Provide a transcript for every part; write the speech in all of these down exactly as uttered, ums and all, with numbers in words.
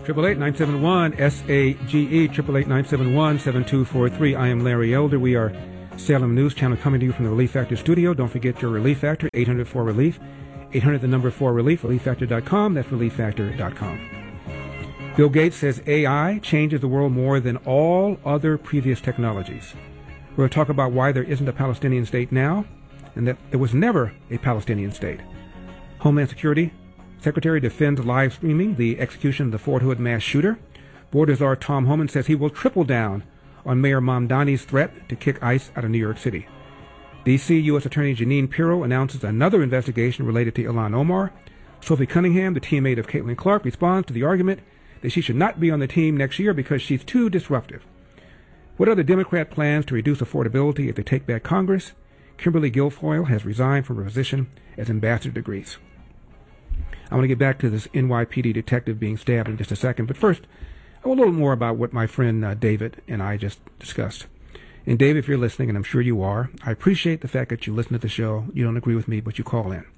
eight eight eight, nine seven one, S A G E, eight eight eight, nine seven one, seven two four three. I am Larry Elder. We are Salem News Channel coming to you from the Relief Factor studio. Don't forget your Relief Factor, eight hundred four relief, eight hundred the number four relief, relief factor dot com. That's relief factor dot com. Bill Gates says A I changes the world more than all other previous technologies. We're going to talk about why there isn't a Palestinian state now, and that there was never a Palestinian state. Homeland Security Secretary defends live streaming the execution of the Fort Hood mass shooter. Border Czar Tom Homan says he will triple down on Mayor Mamdani's threat to kick ICE out of New York City. D C U S Attorney Jeanine Pirro announces another investigation related to Ilhan Omar. Sophie Cunningham, the teammate of Caitlin Clark, responds to the argument that she should not be on the team next year because she's too disruptive. What are the Democrat plans to reduce affordability if they take back Congress? Kimberly Guilfoyle has resigned from her position as ambassador to Greece. I want to get back to this N Y P D detective being stabbed in just a second, but first, a little more about what my friend uh, David and I just discussed. And David, if you're listening, and I'm sure you are, I appreciate the fact that you listen to the show. You don't agree with me, but you call in.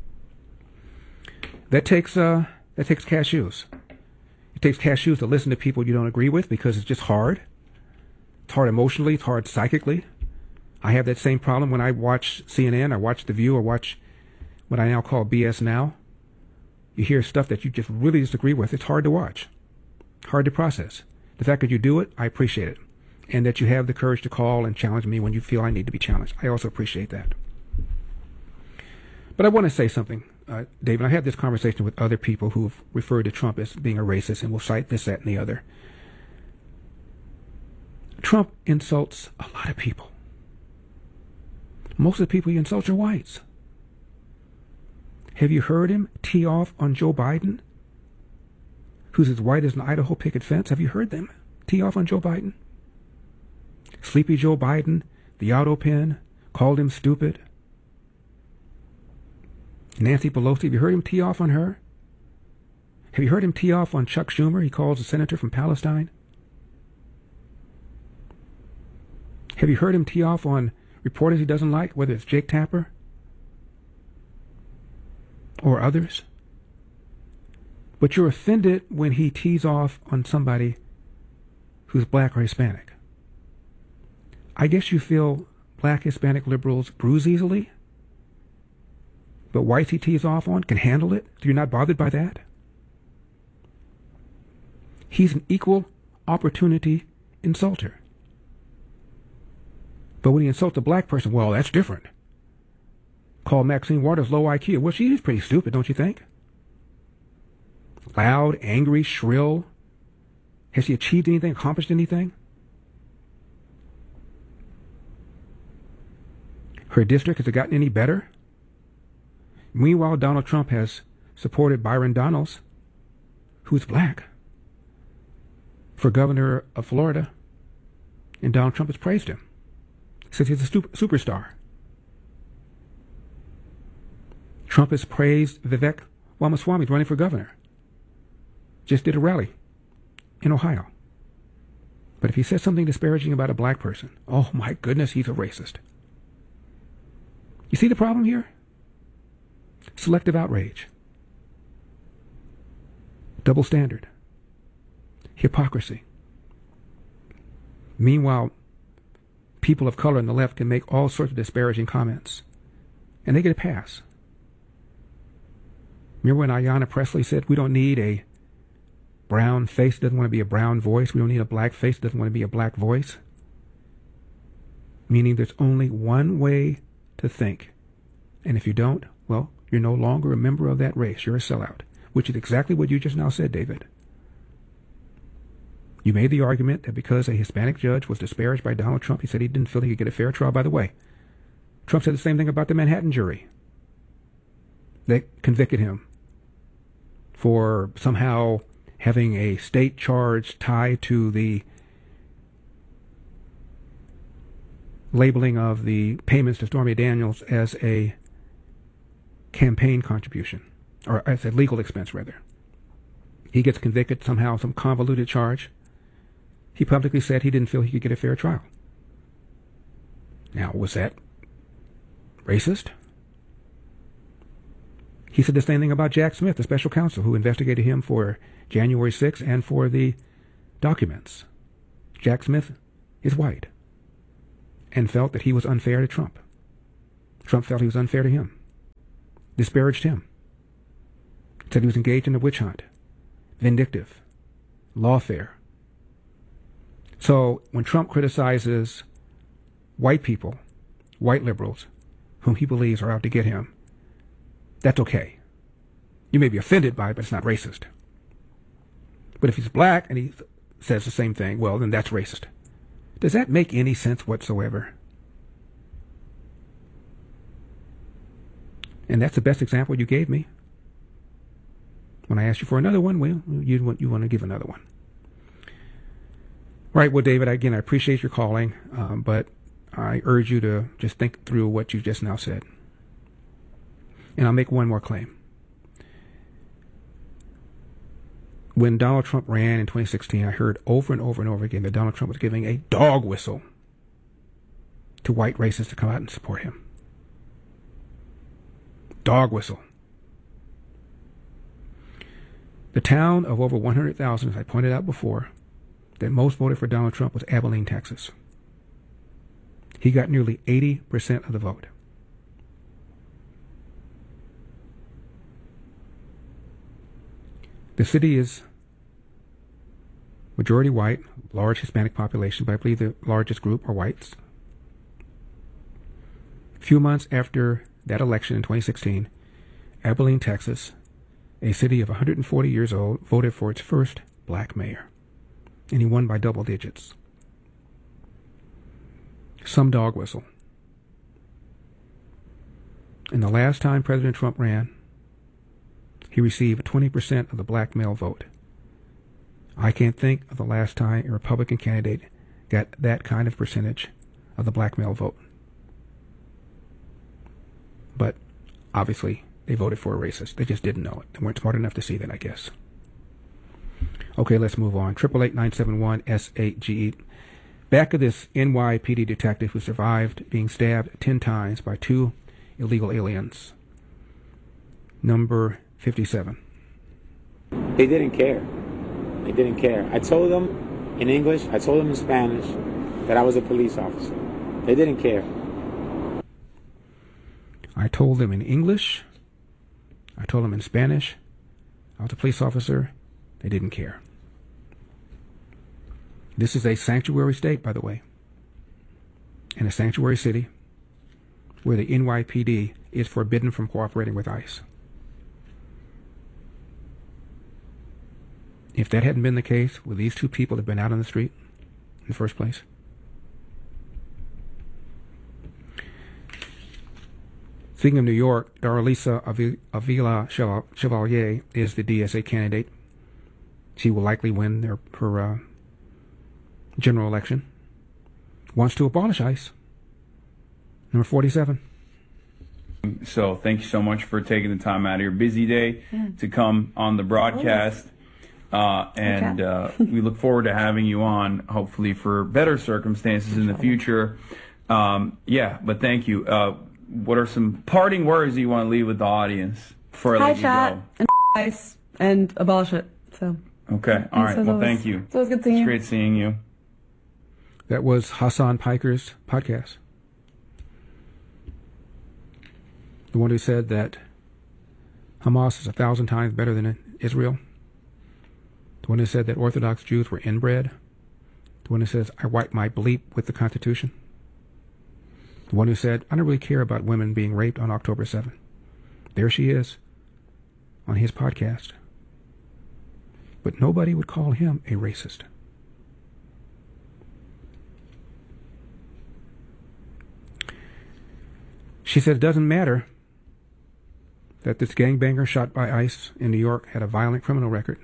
That takes uh, that takes cashews. It takes cashews to listen to people you don't agree with because it's just hard. It's hard emotionally. It's hard psychically. I have that same problem when I watch C N N, I watch The View, or watch what I now call B S Now. You hear stuff that you just really disagree with. It's hard to watch, hard to process. The fact that you do it, I appreciate it. And that you have the courage to call and challenge me when you feel I need to be challenged. I also appreciate that. But I want to say something, uh, David. I had this conversation with other people who've referred to Trump as being a racist and will cite this, that, and the other. Trump insults a lot of people. Most of the people he insults are whites. Have you heard him tee off on Joe Biden, who's as white as an Idaho picket fence? Have you heard them tee off on Joe Biden? Sleepy Joe Biden, the auto pen, called him stupid. Nancy Pelosi, have you heard him tee off on her? Have you heard him tee off on Chuck Schumer? He calls a senator from Palestine. Have you heard him tee off on reporters he doesn't like, whether it's Jake Tapper or others? But you're offended when he tees off on somebody who's black or Hispanic. I guess you feel black, Hispanic liberals bruise easily, but whites he tees off on can handle it. So you're not bothered by that? He's an equal opportunity insulter. But when he insults a black person, well, that's different. Call Maxine Waters low I Q. Well, she is pretty stupid, don't you think? Loud, angry, shrill. Has she achieved anything, accomplished anything? Her district, has it gotten any better? Meanwhile, Donald Trump has supported Byron Donalds, who's black, for governor of Florida, and Donald Trump has praised him. Says he's a stu- superstar. Trump has praised Vivek Ramaswamy running for governor. Just did a rally in Ohio. But if he says something disparaging about a black person, oh my goodness, he's a racist. You see the problem here? Selective outrage. Double standard. Hypocrisy. Meanwhile, people of color on the left can make all sorts of disparaging comments, and they get a pass. Remember when Ayanna Pressley said, we don't need a brown face that doesn't want to be a brown voice. We don't need a black face that doesn't want to be a black voice. Meaning there's only one way to think. And if you don't, well, you're no longer a member of that race. You're a sellout, which is exactly what you just now said, David. You made the argument that because a Hispanic judge was disparaged by Donald Trump, he said he didn't feel he could get a fair trial. By the way, Trump said the same thing about the Manhattan jury. They convicted him for somehow having a state charge tied to the labeling of the payments to Stormy Daniels as a campaign contribution, or as a legal expense, rather. He gets convicted somehow, some convoluted charge. He publicly said he didn't feel he could get a fair trial. Now, was that racist? He said the same thing about Jack Smith, the special counsel who investigated him for January sixth and for the documents. Jack Smith is white and felt that he was unfair to Trump. Trump felt he was unfair to him, disparaged him, said he was engaged in a witch hunt, vindictive, lawfare. So when Trump criticizes white people, white liberals, whom he believes are out to get him, that's okay. You may be offended by it, but it's not racist. But if he's black and he says the same thing, well, then that's racist. Does that make any sense whatsoever? And that's the best example you gave me. When I asked you for another one, well, you want, you want to give another one. Right, well, David, again, I appreciate your calling, um, but I urge you to just think through what you just now said. And I'll make one more claim. When Donald Trump ran in twenty sixteen, I heard over and over and over again that Donald Trump was giving a dog whistle to white racists to come out and support him. Dog whistle. The town of over one hundred thousand, as I pointed out before, that most voted for Donald Trump was Abilene, Texas. He got nearly eighty percent of the vote. The city is majority white, large Hispanic population, but I believe the largest group are whites. A few months after that election in twenty sixteen, Abilene, Texas, a city of one hundred forty years old, voted for its first black mayor. And he won by double digits. Some dog whistle. And the last time President Trump ran, he received twenty percent of the black male vote. I can't think of the last time a Republican candidate got that kind of percentage of the black male vote. But obviously, they voted for a racist. They just didn't know it. They weren't smart enough to see that, I guess. Okay, let's move on. eight eight eight, nine seven one, S eight G E. Back of this N Y P D detective who survived being stabbed ten times by two illegal aliens. Number fifty-seven. They didn't care. They didn't care. I told them in English, I told them in Spanish that I was a police officer. They didn't care. I told them in English, I told them in Spanish, I was a police officer. They didn't care. This is a sanctuary state, by the way, and a sanctuary city where the N Y P D is forbidden from cooperating with ICE. If that hadn't been the case, would these two people have been out on the street in the first place? Speaking of New York, Darlisa Avila Chevalier is the D S A candidate. She will likely win their, her uh, general election. Wants to abolish ICE. Number forty-seven. So thank you so much for taking the time out of your busy day yeah. to come on the broadcast. Uh, and okay. uh, we look forward to having you on, hopefully for better circumstances in the future. Um, yeah, but thank you. Uh, what are some parting words you want to leave with the audience before I Hi, let you chat, go? And ICE and abolish it. So. Okay. All right. Well, always, thank you. So it was good seeing it's you. great seeing you. That was Hassan Piker's podcast. The one who said that Hamas is a thousand times better than Israel. The one who said that Orthodox Jews were inbred. The one who says, I wipe my bleep with the Constitution. The one who said, I don't really care about women being raped on October seventh. There she is on his podcast. But nobody would call him a racist. She said it doesn't matter that this gangbanger shot by ICE in New York had a violent criminal record.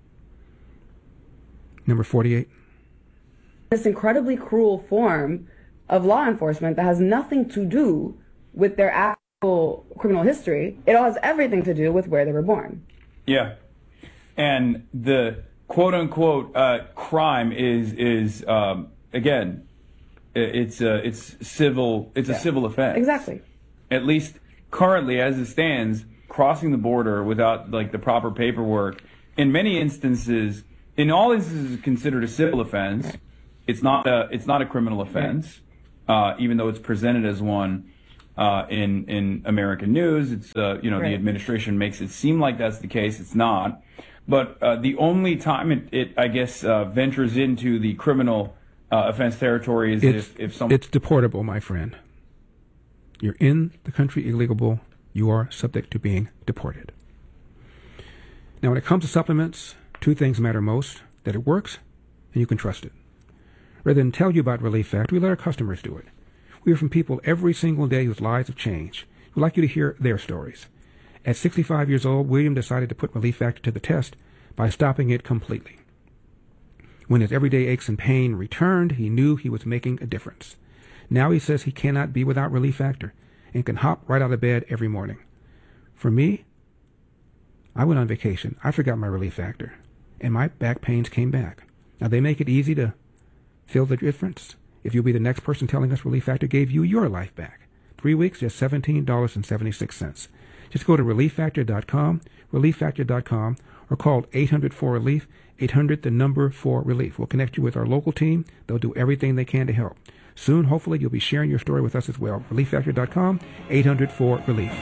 Number forty-eight. This incredibly cruel form of law enforcement that has nothing to do with their actual criminal history. It all has everything to do with where they were born. Yeah. And the quote unquote uh, crime is, is um, again, it's a, it's civil, it's yeah. a civil offense. Exactly. At least currently as it stands, crossing the border without like the proper paperwork, in many instances, in all instances, is considered a civil offense. It's not a it's not a criminal offense, uh, even though it's presented as one uh, in in American news. It's uh, you know right. the administration makes it seem like that's the case. It's not. But uh, the only time it, it I guess, uh, ventures into the criminal uh, offense territory is it's, if, if someone... It's deportable, my friend. You're in the country illegally. You are subject to being deported. Now, when it comes to supplements, two things matter most: that it works and you can trust it. Rather than tell you about Relief Factor, we let our customers do it. We hear from people every single day whose lives have changed. We'd like you to hear their stories. At sixty-five years old, William decided to put Relief Factor to the test by stopping it completely. When his everyday aches and pain returned, he knew he was making a difference. Now he says he cannot be without Relief Factor and can hop right out of bed every morning. For me, I went on vacation. I forgot my Relief Factor, and my back pains came back. Now, they make it easy to feel the difference. If you'll be the next person telling us Relief Factor gave you your life back. Three weeks, just seventeen dollars and seventy-six cents. Just go to relief factor dot com, relief factor dot com, or call eight hundred four relief, eight hundred the number four relief. We'll connect you with our local team. They'll do everything they can to help. Soon, hopefully, you'll be sharing your story with us as well. relief factor dot com, eight hundred four relief.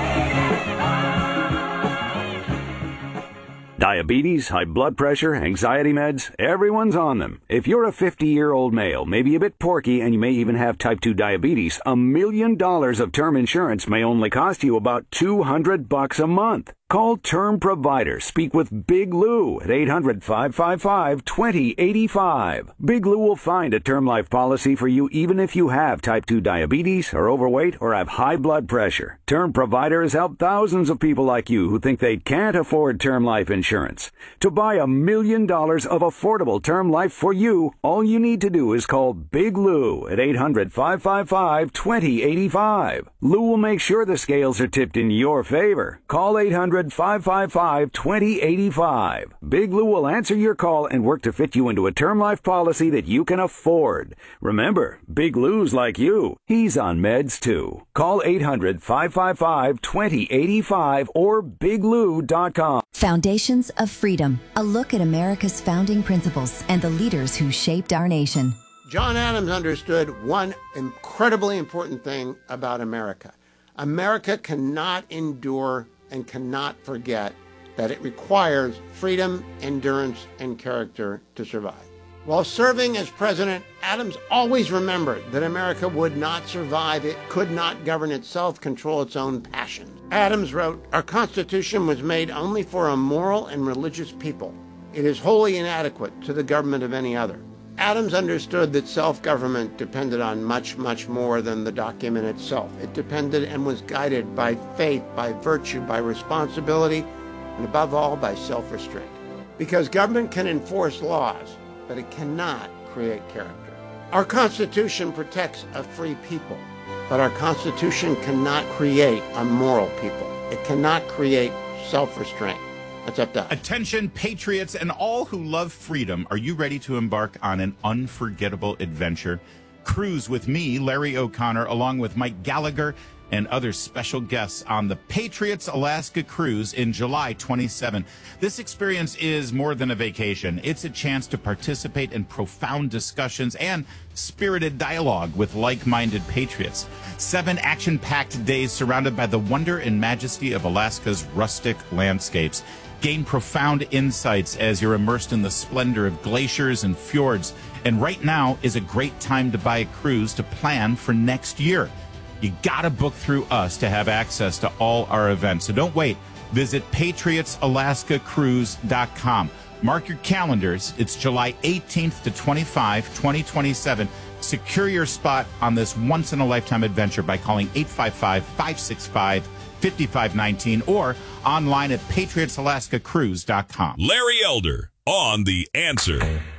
Diabetes, high blood pressure, anxiety meds, everyone's on them. If you're a fifty-year-old male, maybe a bit porky, and you may even have type two diabetes, a million dollars of term insurance may only cost you about two hundred bucks a month. Call Term Provider. Speak with Big Lou at eight hundred, five five five, two zero eight five. Big Lou will find a term life policy for you even if you have type two diabetes, are overweight, or have high blood pressure. Term Provider has helped thousands of people like you who think they can't afford term life insurance. To buy a million dollars of affordable term life for you, all you need to do is call Big Lou at eight hundred, five five five, two zero eight five. Lou will make sure the scales are tipped in your favor. Call eight hundred, five five five, two zero eight five. Big Lou will answer your call and work to fit you into a term life policy that you can afford. Remember, Big Lou's like you. He's on meds too. Call eight hundred, five five five, two zero eight five or big lou dot com. Foundations of Freedom, a look at America's founding principles and the leaders who shaped our nation. John Adams understood one incredibly important thing about America. America cannot endure and cannot forget that it requires freedom, endurance, and character to survive. While serving as president, Adams always remembered that America would not survive, it could not govern itself, control its own passions. Adams wrote, "Our Constitution was made only for a moral and religious people. It is wholly inadequate to the government of any other." Adams understood that self-government depended on much, much more than the document itself. It depended and was guided by faith, by virtue, by responsibility, and above all, by self-restraint. Because government can enforce laws, but it cannot create character. Our Constitution protects a free people, but our Constitution cannot create a moral people. It cannot create self-restraint. That's up to us. Attention, patriots and all who love freedom. Are you ready to embark on an unforgettable adventure? Cruise with me, Larry O'Connor, along with Mike Gallagher and other special guests on the Patriots Alaska Cruise in July twenty-seventh. This experience is more than a vacation. It's a chance to participate in profound discussions and spirited dialogue with like-minded patriots. Seven action-packed days surrounded by the wonder and majesty of Alaska's rustic landscapes. Gain profound insights as you're immersed in the splendor of glaciers and fjords. And right now is a great time to buy a cruise to plan for next year. You gotta book through us to have access to all our events. So don't wait. Visit patriots alaska cruise dot com. Mark your calendars. It's July eighteenth to twenty-fifth, twenty twenty-seven. Secure your spot on this once-in-a-lifetime adventure by calling eight five five, five six five, five five one nine or online at patriots alaska cruise dot com. Larry Elder on The Answer.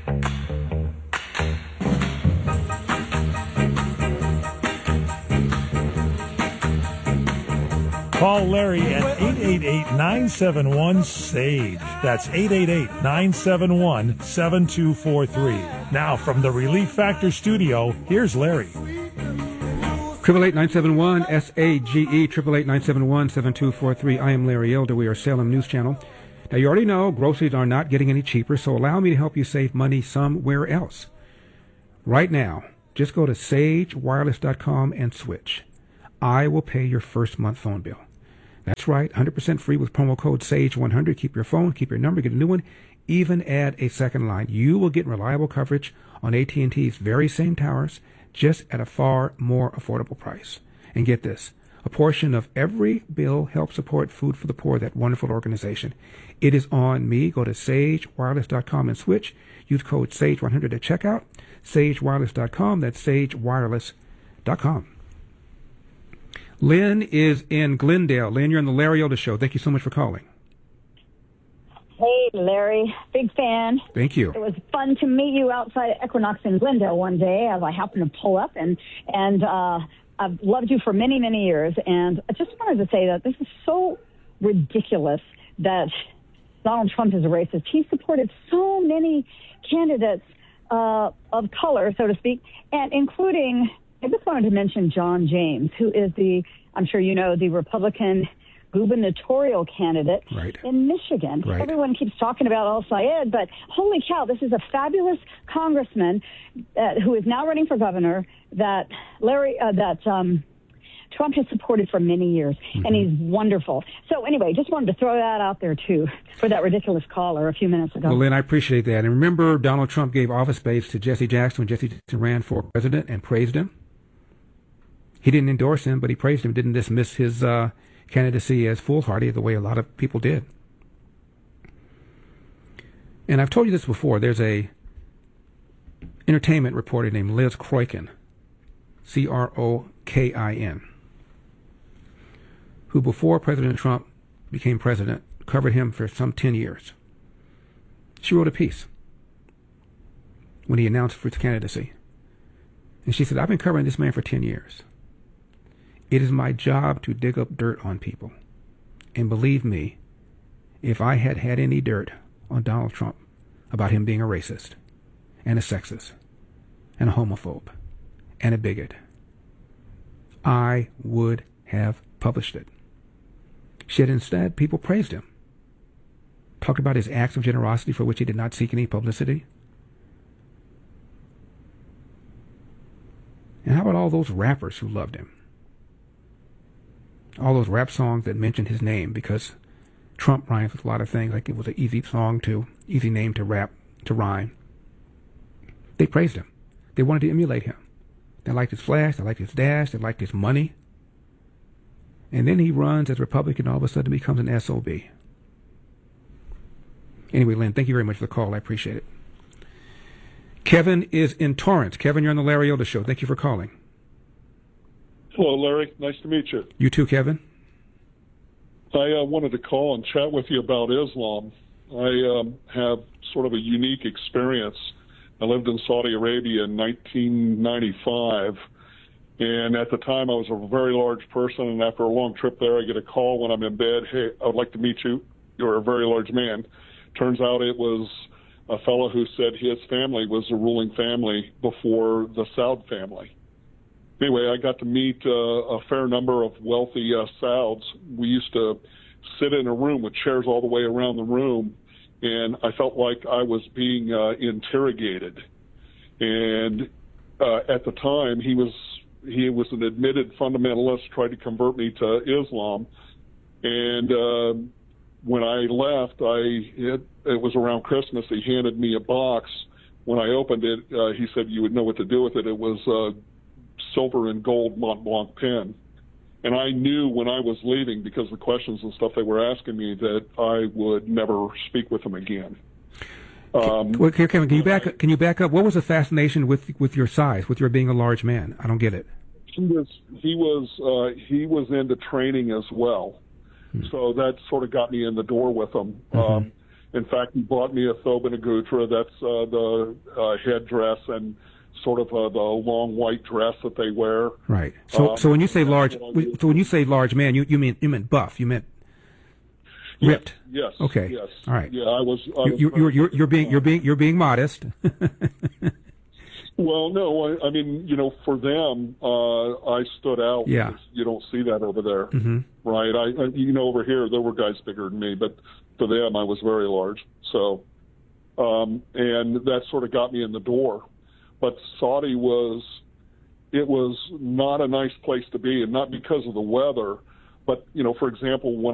Call Larry at eight eight eight, nine seven one, SAGE. That's eight eight eight, nine seven one, seven two four three. Now, from the Relief Factor studio, here's Larry. Triple eight nine seven one S A G E, triple eight nine seven one seven two four three. I am Larry Elder. We are Salem News Channel. Now, you already know groceries are not getting any cheaper, so allow me to help you save money somewhere else. Right now, just go to sage wireless dot com and switch. I will pay your first month phone bill. That's right, one hundred percent free with promo code sage one hundred. Keep your phone, keep your number, get a new one, even add a second line. You will get reliable coverage on A T and T's very same towers, just at a far more affordable price. And get this, a portion of every bill helps support Food for the Poor, that wonderful organization. It is on me. Go to sage wireless dot com and switch. Use code sage one hundred at checkout. sage wireless dot com. That's sage wireless dot com. Lynn is in Glendale. Lynn, you're on the Larry Elder Show. Thank you so much for calling. Hey, Larry. Big fan. Thank you. It was fun to meet you outside of Equinox in Glendale one day as I happened to pull up, and and uh, I've loved you for many, many years. And I just wanted to say that this is so ridiculous that Donald Trump is a racist. He supported so many candidates uh, of color, so to speak, and including, I just wanted to mention John James, who is the, I'm sure you know, the Republican gubernatorial candidate right. in Michigan. Right. Everyone keeps talking about Al Sayed, but holy cow, this is a fabulous congressman uh, who is now running for governor that Larry, uh, that um, Trump has supported for many years, mm-hmm. and he's wonderful. So anyway, just wanted to throw that out there, too, for that ridiculous caller a few minutes ago. Well, Lynn, I appreciate that. And remember, Donald Trump gave office space to Jesse Jackson when Jesse Jackson ran for president and praised him? He didn't endorse him, but he praised him, didn't dismiss his uh, candidacy as foolhardy the way a lot of people did. And I've told you this before. There's a entertainment reporter named Liz Croykin, C R O K I N, who before President Trump became president, covered him for some ten years. She wrote a piece when he announced for his candidacy. And she said, I've been covering this man for ten years. It is my job to dig up dirt on people. And believe me, if I had had any dirt on Donald Trump about him being a racist and a sexist and a homophobe and a bigot, I would have published it. Yet instead, people praised him, talked about his acts of generosity for which he did not seek any publicity. And how about all those rappers who loved him? All those rap songs that mentioned his name because Trump rhymes with a lot of things, like it was an easy song to, easy name to rap, to rhyme. They praised him. They wanted to emulate him. They liked his flash, they liked his dash, they liked his money. And then he runs as a Republican, all of a sudden becomes an S O B. Anyway, Lynn, thank you very much for the call. I appreciate it. Kevin is in Torrance. Kevin, you're on the Larry Elder Show. Thank you for calling. Hello, Larry. Nice to meet you. You too, Kevin. I uh, wanted to call and chat with you about Islam. I um, have sort of a unique experience. I lived in Saudi Arabia in nineteen ninety-five, and at the time I was a very large person, and after a long trip there, I get a call when I'm in bed, hey, I would like to meet you. You're a very large man. Turns out it was a fellow who said his family was a ruling family before the Saud family. Anyway, I got to meet uh, a fair number of wealthy uh, Sauds. We used to sit in a room with chairs all the way around the room, and I felt like I was being uh, interrogated. And uh, at the time, he was he was an admitted fundamentalist, tried to convert me to Islam. And uh, when I left, I it, it was around Christmas. He handed me a box. When I opened it, uh, he said you would know what to do with it. It was uh, silver and gold Mont Blanc pen. And I knew when I was leaving, because of the questions and stuff they were asking me, that I would never speak with them again. Um, well, Kevin, can you back up, can you back up? What was the fascination with with your size, with your being a large man? I don't get it. He was he was uh, he was into training as well, hmm. so that sort of got me in the door with him. Mm-hmm. Um, in fact, he bought me a thobe and a gutra. That's uh, the uh, headdress and sort of uh, the long white dress that they wear. Right. So, um, so when you say large, so when you say large man, you you mean you meant buff. You meant ripped. Yes. yes okay. Yes. All right. Yeah, I was. I you, was you're, you're, you're, you're being you're being you're being modest. Well, no, I, I mean, you know, for them, uh, I stood out. Yeah. Because you don't see that over there, Mm-hmm. right? I, I, you know, over here there were guys bigger than me, but for them, I was very large. So, um, and that sort of got me in the door. But Saudi was, it was not a nice place to be, and not because of the weather, but you know, for example, when